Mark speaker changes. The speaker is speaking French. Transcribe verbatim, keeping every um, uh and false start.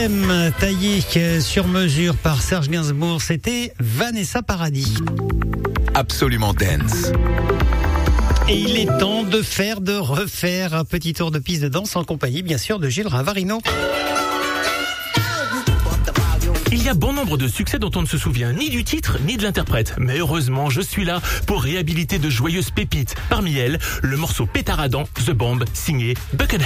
Speaker 1: thème taillé sur mesure par Serge Gainsbourg, c'était Vanessa Paradis.
Speaker 2: Absolument Dance.
Speaker 1: Et il est temps de faire, de refaire un petit tour de piste de danse en compagnie, bien sûr, de Gilles Ravarino.
Speaker 3: Il y a bon nombre de succès dont on ne se souvient ni du titre ni de l'interprète. Mais heureusement, je suis là pour réhabiliter de joyeuses pépites. Parmi elles, le morceau pétaradant The Bomb signé Buckethead.